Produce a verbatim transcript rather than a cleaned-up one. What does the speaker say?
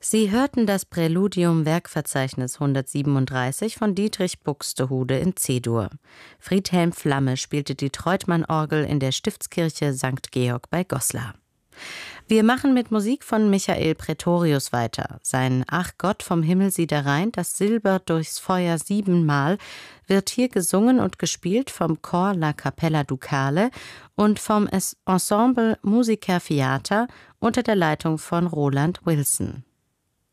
Sie hörten das Präludium Werkverzeichnis hundertsiebenunddreißig von Dietrich Buxtehude in C-Dur. Friedhelm Flamme spielte die Treutmann-Orgel in der Stiftskirche Sankt Georg bei Goslar. Wir machen mit Musik von Michael Praetorius weiter. Sein Ach Gott vom Himmel sieh da rein, das Silber durchs Feuer siebenmal, wird hier gesungen und gespielt vom Chor La Capella Ducale und vom Ensemble Musica Fiata unter der Leitung von Roland Wilson.